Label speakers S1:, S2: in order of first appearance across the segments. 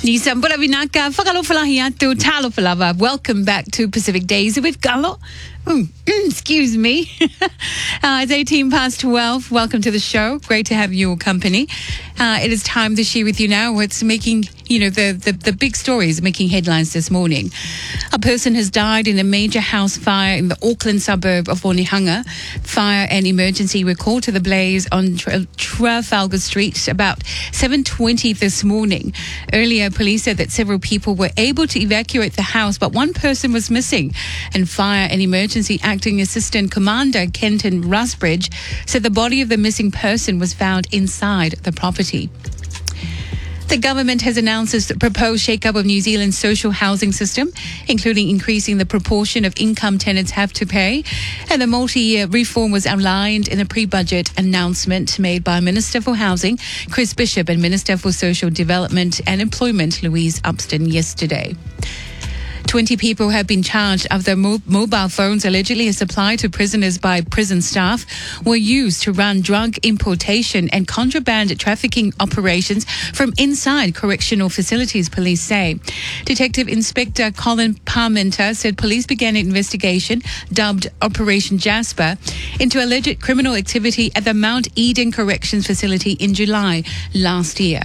S1: Nisambula vinaka, whakalofalahiatu, talofalava. Welcome back to Pacific Days with Galo. Excuse me. It's 18 past 12. Welcome to the show. Great to have your company. It is time to share with you now what's making, the big stories making headlines this morning. A person has died in a major house fire in the Auckland suburb of Onehunga. Fire and emergency were called to the blaze on Trafalgar Street about 7:20 this morning. Earlier, police said that several people were able to evacuate the house, but one person was missing. And Fire and Emergency Acting Assistant Commander Kenton Rusbridge said the body of the missing person was found inside the property. The government has announced its proposed shake-up of New Zealand's social housing system, including increasing the proportion of income tenants have to pay. And the multi-year reform was outlined in a pre-budget announcement made by Minister for Housing, Chris Bishop, and Minister for Social Development and Employment, Louise Upston, yesterday. 20 people have been charged after mobile phones allegedly supplied to prisoners by prison staff were used to run drug importation and contraband trafficking operations from inside correctional facilities, police say. Detective Inspector Colin Parmenter said police began an investigation dubbed Operation Jasper into alleged criminal activity at the Mount Eden Corrections Facility in July last year.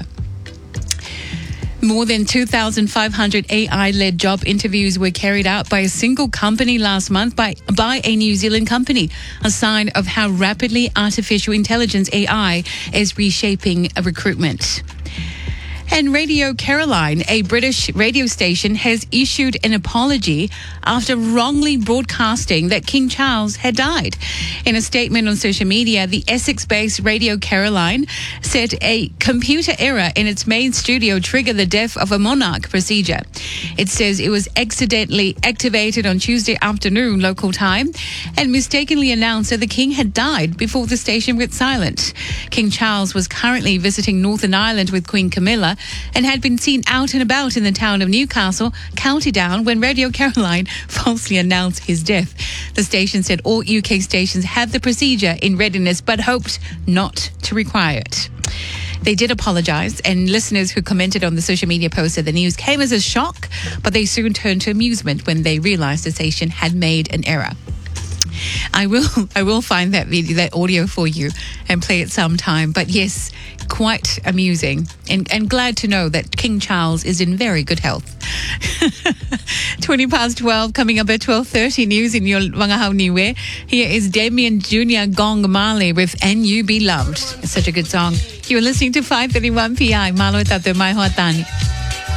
S1: More than 2,500 AI-led job interviews were carried out by a single company last month by a New Zealand company, a sign of how rapidly artificial intelligence AI is reshaping recruitment. And Radio Caroline, a British radio station, has issued an apology after wrongly broadcasting that King Charles had died. In a statement on social media, the Essex-based Radio Caroline said a computer error in its main studio triggered the death of a monarch procedure. It says it was accidentally activated on Tuesday afternoon local time and mistakenly announced that the king had died before the station went silent. King Charles was currently visiting Northern Ireland with Queen Camilla and had been seen out and about in the town of Newcastle, County Down, when Radio Caroline falsely announced his death. The station said all UK stations had the procedure in readiness but hoped not to require it. They did apologise, and listeners who commented on the social media post said the news came as a shock, but they soon turned to amusement when they realised the station had made an error. I will find that video, that audio for you and play it sometime. But yes, quite amusing and glad to know that King Charles is in very good health. 20 past 12, coming up at 12:30 news in your Wangahau Niue. Here is Damien Jr. Gong Marley with And You Be Loved. It's such a good song. You're listening to 531 PI. Malo tato mai hoatani.